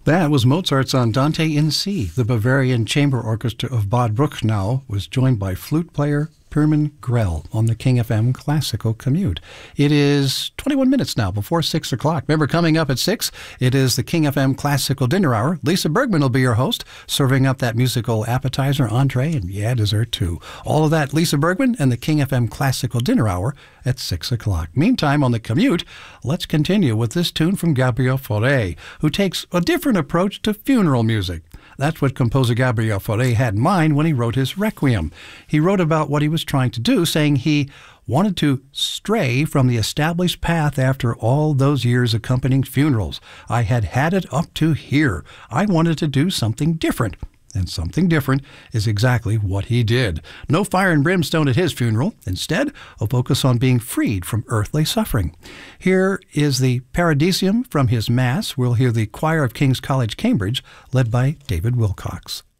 That was Mozart's Andante in C. The Bavarian Chamber Orchestra of Bad Brucknau was joined by flute player Hermann Grell on the King FM Classical Commute. It is 21 minutes now before 6 o'clock. Remember, coming up at 6, it is the King FM Classical Dinner Hour. Lisa Bergman will be your host, serving up that musical appetizer, entree, and dessert too. All of that, Lisa Bergman and the King FM Classical Dinner Hour at 6 o'clock. Meantime, on the commute, let's continue with this tune from Gabriel Fauré, who takes a different approach to funeral music. That's what composer Gabriel Fauré had in mind when he wrote his Requiem. He wrote about what he was trying to do, saying he wanted to stray from the established path after all those years accompanying funerals. I had had it up to here. I wanted to do something different. And something different is exactly what he did. No fire and brimstone at his funeral. Instead, a focus on being freed from earthly suffering. Here is the Paradisium from his Mass. We'll hear the Choir of King's College, Cambridge, led by David Wilcox.